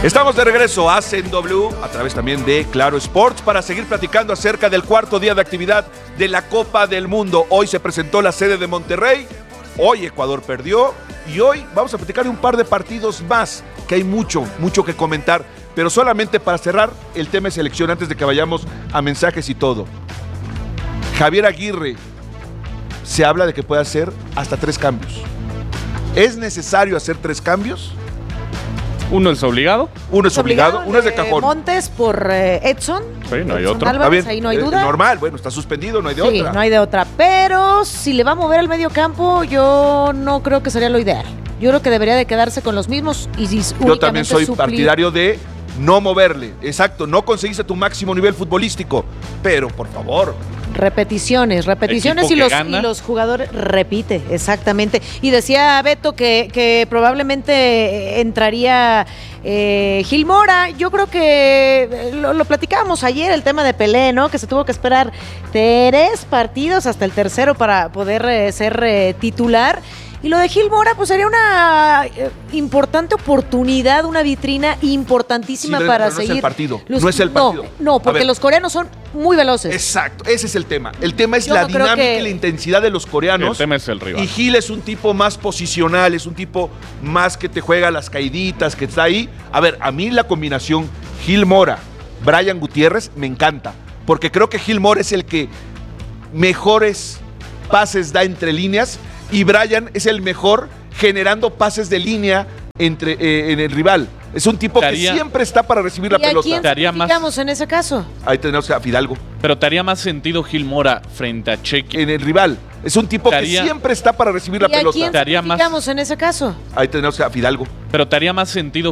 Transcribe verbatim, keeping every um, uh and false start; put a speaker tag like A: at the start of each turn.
A: Estamos de regreso a C N W a través también de Claro Sports para seguir platicando acerca del cuarto día de actividad de la Copa del Mundo. Hoy se presentó la sede de Monterrey, hoy Ecuador perdió y hoy vamos a platicar de un par de partidos más, que hay mucho, mucho que comentar, pero solamente para cerrar el tema de selección antes de que vayamos a mensajes y todo. Javier Aguirre, se habla de que puede hacer hasta tres cambios. ¿Es necesario hacer tres cambios?
B: Uno es obligado.
A: Uno es obligado,
C: obligado
A: uno es de cajón.
C: Montes por eh, Edson.
B: Sí, no hay
C: Edson
B: otra.
C: Álvarez,
A: Está bien,
C: ahí no hay
A: eh,
C: duda.
A: normal, bueno, está suspendido, no hay de
C: sí,
A: otra.
C: no hay de otra. Pero si le va a mover al medio campo, yo no creo que sería lo ideal. Yo creo que debería de quedarse con los mismos y si
A: Yo también soy
C: suplir.
A: partidario de no moverle. Exacto, no conseguiste tu máximo nivel futbolístico, pero por favor.
C: Repeticiones, repeticiones y
B: Equipo
C: los,
B: que gana.
C: y los jugadores repite, exactamente. Y decía Beto que, que probablemente entraría eh, Gil Mora. Yo creo que lo, lo platicábamos ayer, el tema de Pelé, ¿no? Que se tuvo que esperar tres partidos hasta el tercero para poder eh, ser eh, titular. Y lo de Gil Mora, pues sería una eh, importante oportunidad, una vitrina importantísima
A: Sí, no,
C: para
A: no es el
C: seguir.
A: partido,
C: Los-
A: no es el partido.
C: No, no,
A: A
C: porque
A: ver.
C: los coreanos son muy veloces.
A: Exacto, ese es el tema. El tema es
C: Yo
A: la
C: no creo
A: dinámica
C: que-
A: y la intensidad de los coreanos.
B: El tema es el rival.
A: Y Gil es un tipo más posicional, es un tipo más que te juega las caiditas, que está ahí. A ver, a mí la combinación Gil Mora, Brian Gutiérrez me encanta, porque creo que Gil Mora es el que mejores pases da entre líneas y Brian es el mejor generando pases de línea entre, eh, en el rival. Es un tipo
B: Te
A: que
B: haría-
A: siempre está para recibir la
C: ¿Y a
A: pelota.
C: quién
B: Te haría más-
C: digamos en ese caso?
A: Ahí tenemos a Fidalgo.
B: Pero te haría más sentido Gil Mora frente a Chequi.
A: En el rival. Es un tipo
B: Te
A: que
B: haría-
A: siempre está para recibir la
C: ¿Y a
A: pelota.
C: quién
B: Te haría más-
C: digamos en ese caso?
A: Ahí tenemos a Fidalgo.
B: Pero te haría más sentido